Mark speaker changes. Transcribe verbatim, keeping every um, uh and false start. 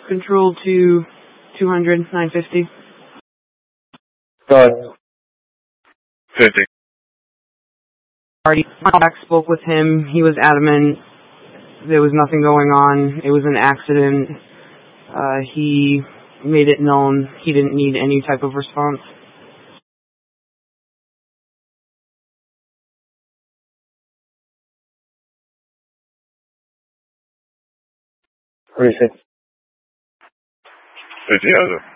Speaker 1: Control to two hundred, nine fifty.
Speaker 2: Go ahead.
Speaker 3: fifty.
Speaker 1: Already back spoke with him. He was adamant there was nothing going on. It was an accident. Uh, he made it known he didn't need any type of response.
Speaker 2: What do you say?
Speaker 3: fifty has it.